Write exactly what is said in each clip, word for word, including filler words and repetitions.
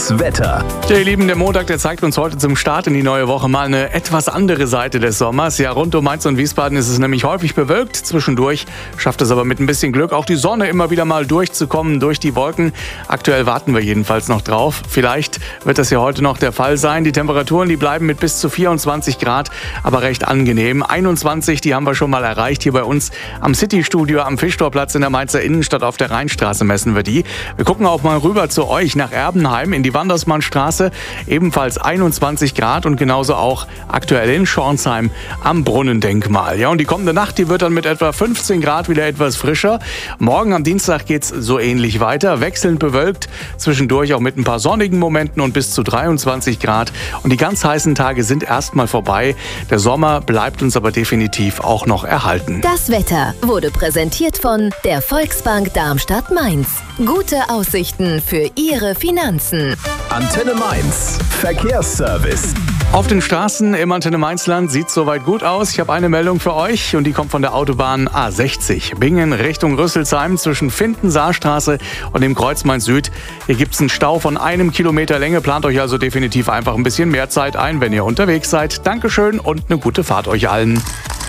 Das Wetter. Ja, ihr Lieben, der Montag, der zeigt uns heute zum Start in die neue Woche mal eine etwas andere Seite des Sommers. Ja, rund um Mainz und Wiesbaden ist es nämlich häufig bewölkt. Zwischendurch schafft es aber mit ein bisschen Glück auch die Sonne immer wieder mal durchzukommen durch die Wolken. Aktuell warten wir jedenfalls noch drauf. Vielleicht wird das ja heute noch der Fall sein. Die Temperaturen, die bleiben mit bis zu vierundzwanzig Grad, aber recht angenehm. einundzwanzig, die haben wir schon mal erreicht. Hier bei uns am City-Studio am Fischtorplatz in der Mainzer Innenstadt auf der Rheinstraße messen wir die. Wir gucken auch mal rüber zu euch nach Erbenheim in die Wandersmannstraße. Ebenfalls einundzwanzig Grad und genauso auch aktuell in Schornsheim am Brunnendenkmal. Ja, und die kommende Nacht, die wird dann mit etwa fünfzehn Grad wieder etwas frischer. Morgen am Dienstag geht's so ähnlich weiter. Wechselnd bewölkt, zwischendurch auch mit ein paar sonnigen Momenten und bis zu dreiundzwanzig Grad. Und die ganz heißen Tage sind erstmal vorbei. Der Sommer bleibt uns aber definitiv auch noch erhalten. Das Wetter wurde präsentiert von der Volksbank Darmstadt-Mainz. Gute Aussichten für Ihre Finanzen. Antenne Mainz. Verkehrsservice. Auf den Straßen im Antenne Mainzland sieht es soweit gut aus. Ich habe eine Meldung für euch und die kommt von der Autobahn A sechzig. Bingen Richtung Rüsselsheim zwischen Finten-Saarstraße und dem Kreuz Mainz Süd. Hier gibt es einen Stau von einem Kilometer Länge. Plant euch also definitiv einfach ein bisschen mehr Zeit ein, wenn ihr unterwegs seid. Dankeschön und eine gute Fahrt euch allen.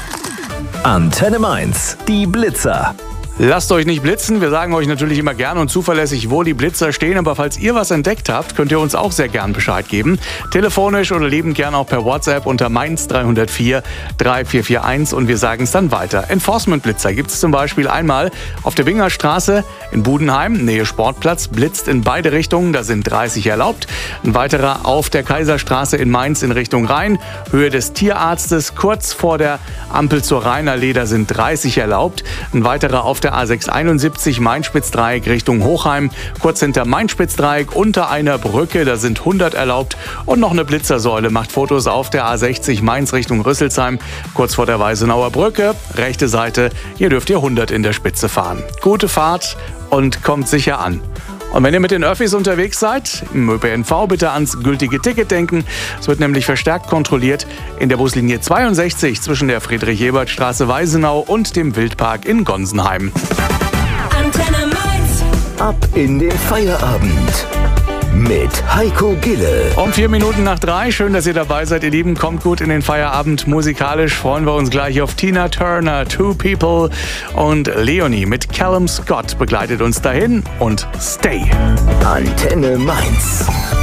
Antenne Mainz. Die Blitzer. Lasst euch nicht blitzen. Wir sagen euch natürlich immer gerne und zuverlässig, wo die Blitzer stehen. Aber falls ihr was entdeckt habt, könnt ihr uns auch sehr gern Bescheid geben. Telefonisch oder liebend gern auch per WhatsApp unter Mainz drei null vier drei vier vier eins und wir sagen es dann weiter. Enforcement-Blitzer gibt es zum Beispiel einmal auf der Binger Straße in Budenheim, Nähe Sportplatz, blitzt in beide Richtungen, da sind dreißig erlaubt. Ein weiterer auf der Kaiserstraße in Mainz in Richtung Rhein, Höhe des Tierarztes, kurz vor der Ampel zur Rheinerallee, da sind dreißig erlaubt. Ein weiterer auf der A sechs einundsiebzig Main-Spitz-Dreieck Richtung Hochheim, kurz hinter Main-Spitz-Dreieck unter einer Brücke, da sind hundert erlaubt. Und noch eine Blitzersäule macht Fotos auf der A sechzig Mainz Richtung Rüsselsheim, kurz vor der Weißenauer Brücke, rechte Seite, hier dürft ihr hundert in der Spitze fahren. Gute Fahrt und kommt sicher an. Und wenn ihr mit den Öffis unterwegs seid, im Ö P N V bitte ans gültige Ticket denken. Es wird nämlich verstärkt kontrolliert in der Buslinie zweiundsechzig zwischen der Friedrich-Ebert-Straße Weisenau und dem Wildpark in Gonsenheim. Antenne Mainz. Ab in den Feierabend. Mit Heiko Gille. Um vier Minuten nach drei. Schön, dass ihr dabei seid, ihr Lieben. Kommt gut in den Feierabend. Musikalisch freuen wir uns gleich auf Tina Turner, Two People und Leonie mit Callum Scott begleitet uns dahin und Stay. Antenne Mainz.